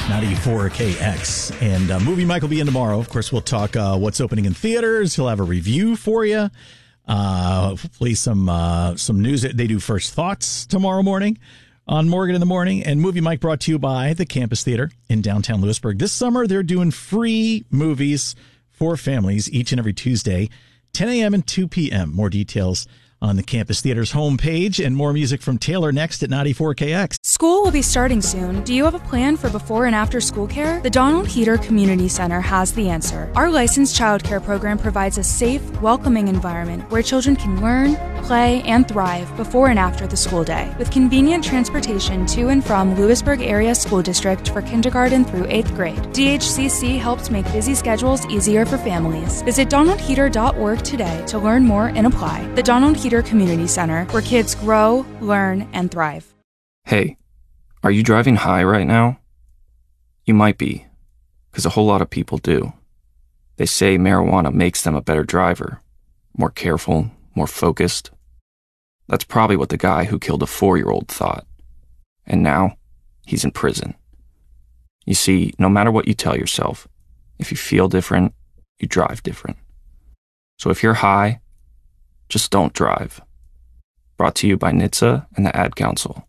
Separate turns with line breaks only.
94KX. And Movie Mike will be in tomorrow. Of course, we'll talk what's opening in theaters. He'll have a review for you. Hopefully some news. They do First Thoughts tomorrow morning on Morgan in the Morning. And Movie Mike brought to you by the Campus Theater in downtown Lewisburg. This summer, they're doing free movies for families each and every Tuesday, 10 a.m. and 2 p.m. More details on the Campus Theater's homepage, and more music from Taylor next at 94KX.
School will be starting soon. Do you have a plan for before and after school care? The Donald Heater Community Center has the answer. Our licensed childcare program provides a safe, welcoming environment where children can learn, play, and thrive before and after the school day. With convenient transportation to and from Lewisburg Area School District for kindergarten through 8th grade, DHCC helps make busy schedules easier for families. Visit donaldheater.org today to learn more and apply. The Donald Heater Community Center, where kids grow, learn, and thrive.
Hey, are you driving high right now? You might be, because a whole lot of people do. They say marijuana makes them a better driver, more careful, more focused. That's probably what the guy who killed a 4-year-old thought. And now, he's in prison. You see, no matter what you tell yourself, if you feel different, you drive different. So if you're high, just don't drive. Brought to you by NHTSA and the Ad Council.